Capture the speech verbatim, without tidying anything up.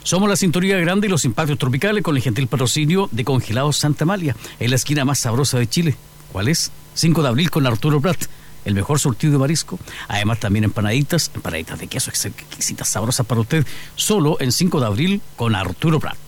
Somos la cinturilla grande y los impactos tropicales con el gentil patrocinio de Congelados Santa Amalia, en la esquina más sabrosa de Chile. ¿Cuál es? cinco de abril con Arturo Prat, el mejor surtido de marisco. Además también empanaditas, empanaditas de queso exquisitas, sabrosas para usted, solo en cinco de abril con Arturo Prat.